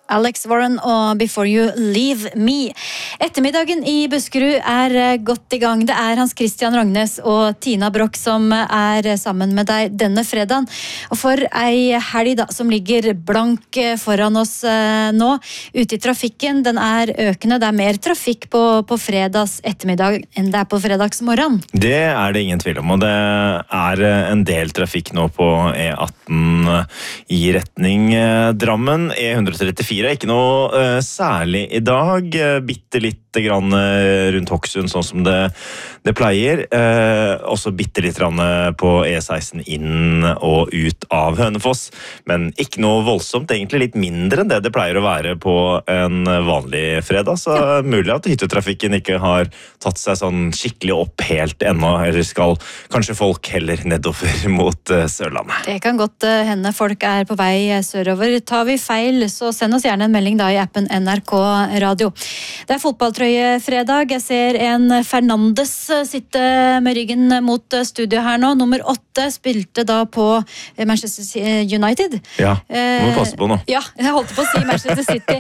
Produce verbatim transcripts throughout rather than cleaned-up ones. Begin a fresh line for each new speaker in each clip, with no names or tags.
Alex Warren og Before You Leave Me. Ettermiddagen i Buskerud er godt i gang. Det er Hans Christian Rognes og Tina Brock som er sammen med deg denne fredagen. Og for ei helg da, som ligger blank foran oss nå, ute i trafikken, den er økende. Det er mer trafikk på, på fredags ettermiddag enn det er på fredagsmorgen.
Det er det ingen tvil om, og det er en del trafikk nå på E atten i retning Drammen. E ett trettifire er ikke noe uh, særlig i dag, uh, bitte litt grann uh, rundt Hokksund, sånn som det, det pleier. Uh, også bitte litt grann på E seksten inn og ut av Hønefoss, men ikke noe voldsomt, egentlig litt mindre enn det det pleier å være på en vanlig fredag, så ja. Mulig at hyttetrafikken ikke har tatt seg sånn skikkelig opp helt ennå, eller skal kanskje folk heller nedover mot uh, Sørlandet.
Det kan godt uh, hende folk er på vei sørover. Tar vi feil, så send oss gjerne en melding da i appen N R K Radio. Det er fotballtrøyefredag. Jeg ser en Fernandes sitte med ryggen mot studio her nå. Nummer åtte spilte da på Manchester United.
Ja, må du passe på nå.
Ja, jeg holdt på å si Manchester City.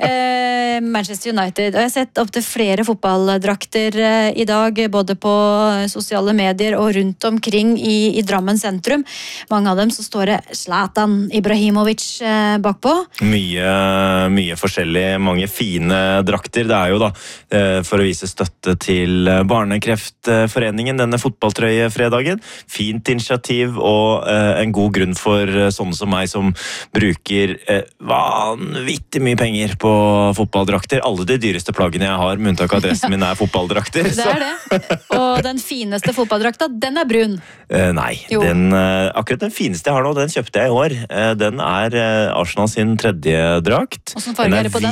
eh, Manchester United. Og jeg har sett opp til flere fotballdrakter eh, i dag, både på sosiale medier og rundt omkring i, i Drammen sentrum. Mange av dem så står det Zlatan Ibrahimovic eh, bakpå.
Mye, mye forskjellig, mange fine drakter. Det er jo da for å vise støtte til Barnekreftforeningen denne fotballtrøyefredagen. Fint initiativ og en god grunn for sånne som meg som bruker vanvittig mye penger på fotballdrakter. Alle de dyreste plaggene jeg har, med unntak av adressen min, er fotballdrakter.
Det er det. Og den fineste fotballdrakta, den er brun.
Nei, den, akkurat den fineste jeg har nå, den kjøpte jeg i år. Den er Arsenal sin tredje drakt.
Hvordan farge er det på den?